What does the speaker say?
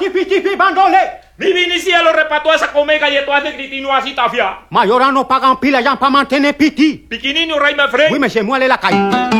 piti bandole. Mi vinicia lo repató esa comega y esto hace gritino así tafia. Mayorano pagan pila ya para mantener piti. Piquinino rey me frey. Oui, mais c'est moi la caille.